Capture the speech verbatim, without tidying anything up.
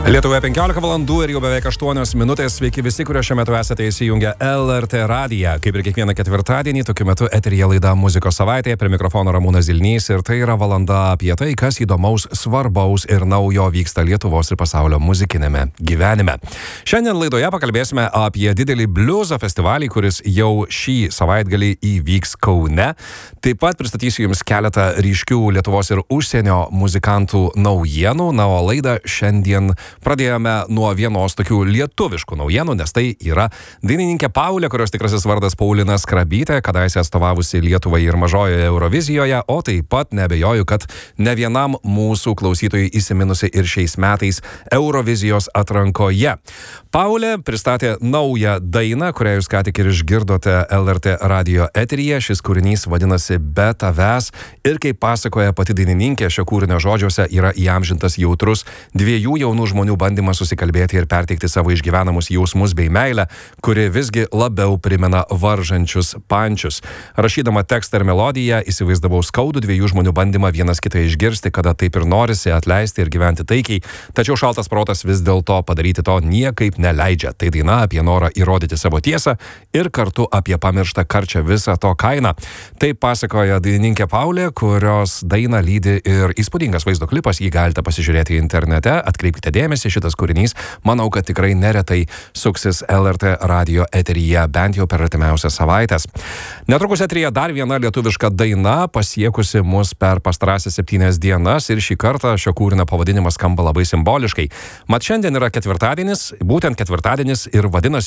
Lietuvoje penkiolika valandų ir jau beveik aštuonios minutės. Sveiki visi, kurie šiuo metu esate įsijungę L R T radiją. Kaip ir kiekvieną ketvirtadienį, tokiu metu eteryje laida Muzikos savaitė. Prie mikrofono Ramūnas Zilnys ir tai yra valanda apie tai, kas įdomaus, svarbaus ir naujo vyksta Lietuvos ir pasaulio muzikinėme gyvenime. Šiandien laidoje pakalbėsime apie didelį bliuzo festivalį, kuris jau šį savaitgalį įvyks Kaune. Taip pat pristatysiu jums keletą ryškių Lietuvos ir užsienio muzikantų naujienų. Na, o laidą šiandien pradėjome nuo vienos tokių lietuviškų naujienų, nes tai yra dainininkė Paulė, kurios tikrasis vardas Paulina Skrabytė, kadaise atstovavusi Lietuvai ir mažojoje Eurovizijoje, o taip pat neabejoju, kad ne vienam mūsų klausytojui įsiminusi ir šiais metais Eurovizijos atrankoje. Paulė pristatė naują dainą, kurią jūs ką tik ir išgirdote L R T radio eteryje. Šis kūrinys vadinasi Be tavęs ir kaip pasakoja pati dainininkė, šio kūrinio žodžiuose yra įamžintas jautrus dviejų jaunų žmonių bandymas susikalbėti ir perteikti savo išgyvenamus jausmus bei meilę, kuri visgi labiau primena varžančius pančius. Rašydama tekstą ir melodiją įsivaizdavau skaudų dviejų žmonių bandymą vienas kitą išgirsti, kada taip ir norisi atleisti ir gyventi taikiai, tačiau šaltas protas vis dėlto padaryti to niekaip neleidžia. Tai daina apie norą įrodyti savo tiesą ir kartu apie pamirštą karčią visą to kainą. Taip pasakoja dainininkė Paulė, kurios dainą lydi ir įspūdingas vaizdo klipas, jį galite pasižiūrėti internete. Atkreipkite dėmesį, šitas kūrinys, manau, kad tikrai neretai suksis L R T radio eteryje, bent jau per artimiausias savaitės. Netrukus eteryje dar viena lietuviška daina, pasiekusi mus per pastarąsias septynias dienas ir šį kartą šio kūrinio pavadinimas skamba labai simboliškai. Mat šiandien yra ketvirtadienis, būtent ketvirtadienis ir vadinasi